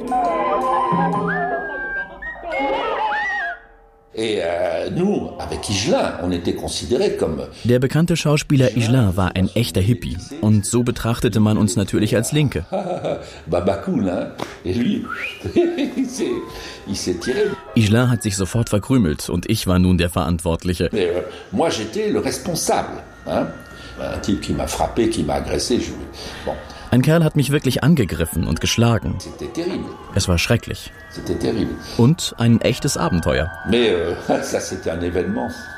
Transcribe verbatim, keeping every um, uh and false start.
Der bekannte Schauspieler Higelin war ein echter Hippie und so betrachtete man uns natürlich als Linke. Higelin hat sich sofort verkrümelt und ich war nun der Verantwortliche. Ein Kerl hat mich wirklich angegriffen und geschlagen. Es war schrecklich. Und ein echtes Abenteuer. Mais euh, ça c'était un événement.